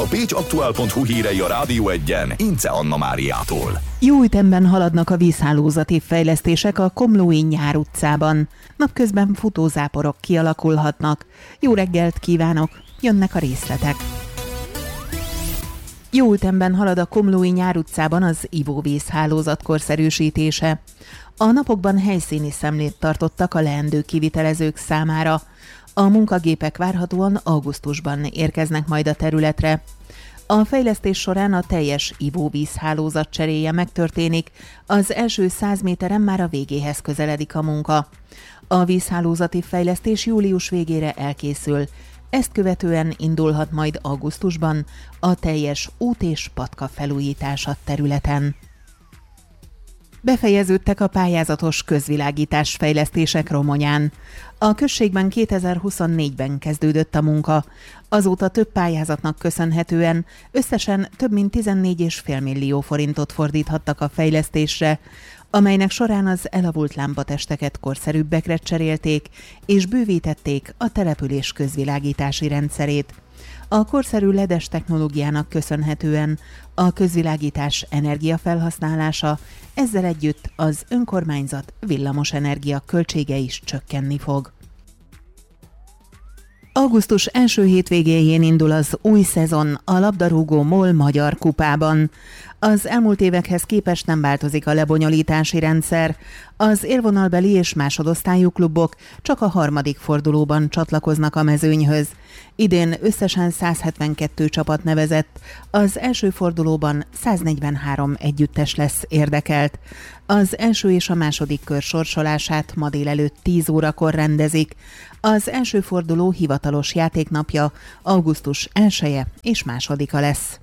A pécsaktuál.hu hírei a Rádió Egyen, Ince Anna Máriától. Jó ütemben haladnak a vízhálózati fejlesztések a Komlói Nyár utcában. Napközben futózáporok kialakulhatnak. Jó reggelt kívánok, jönnek a részletek. Jó ütemben halad a Komlói Nyár utcában az ivóvízhálózat korszerűsítése. A napokban helyszíni szemlét tartottak a leendő kivitelezők számára. A munkagépek várhatóan augusztusban érkeznek majd a területre. A fejlesztés során a teljes ivóvízhálózat cseréje megtörténik, az első 100 méteren már a végéhez közeledik a munka. A vízhálózati fejlesztés július végére elkészül, ezt követően indulhat majd augusztusban a teljes út és patka felújítása területen. Befejeződtek a pályázatos közvilágítás fejlesztések Romonyán. A községben 2024-ben kezdődött a munka. Azóta több pályázatnak köszönhetően összesen több mint 14,5 millió forintot fordíthattak a fejlesztésre, amelynek során az elavult lámpatesteket korszerűbbekre cserélték és bővítették a település közvilágítási rendszerét. A korszerű LED-es technológiának köszönhetően a közvilágítás energiafelhasználása, ezzel együtt az önkormányzat villamosenergia költsége is csökkenni fog. Augusztus első hétvégéjén indul az új szezon a labdarúgó MOL Magyar Kupában. Az elmúlt évekhez képest nem változik a lebonyolítási rendszer. Az élvonalbeli és másodosztályú klubok csak a harmadik fordulóban csatlakoznak a mezőnyhöz. Idén összesen 172 csapat nevezett, az első fordulóban 143 együttes lesz érdekelt. Az első és a második kör sorsolását ma délelőtt 10 órakor rendezik. Az első forduló hivatalos játéknapja augusztus 1-e és 2-a lesz.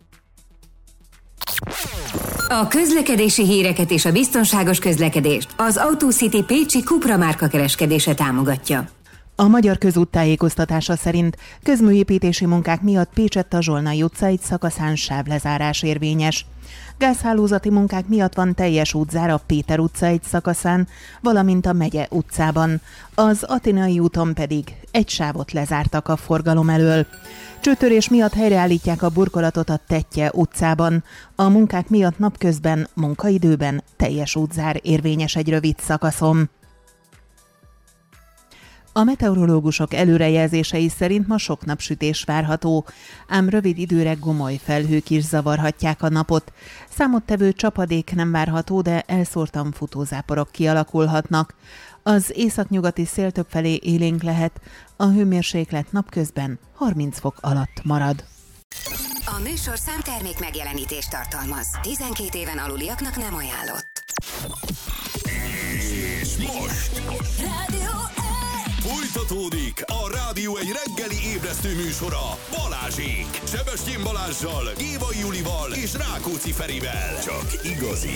A közlekedési híreket és a biztonságos közlekedést az AutoCity pécsi Cupra márka kereskedése támogatja. A Magyar Közút tájékoztatása szerint közműépítési munkák miatt Pécsett-a-Zsolnai utca egy szakaszán sávlezárás érvényes. Gázhálózati munkák miatt van teljes útzár a Péter utca egy szakaszán, valamint a Megye utcában. Az Athénai úton pedig egy sávot lezártak a forgalom elől. Csőtörés miatt helyreállítják a burkolatot a Tettye utcában. A munkák miatt napközben, munkaidőben teljes útzár érvényes egy rövid szakaszon. A meteorológusok előrejelzései szerint ma sok napsütés várható, ám rövid időre gomoly felhők is zavarhatják a napot. Számottevő csapadék nem várható, de elszórtan futózáporok kialakulhatnak. Az északnyugati szél többfelé élénk lehet, a hőmérséklet napközben 30 fok alatt marad. A műsorszám termék megjelenítést tartalmaz. 12 éven aluliaknak nem ajánlott. És most folytatódik a Rádió egy reggeli ébresztő műsora Balázsék. Sebestyén Balázssal, Gévai Julival és Rákóczi Ferivel. Csak igazi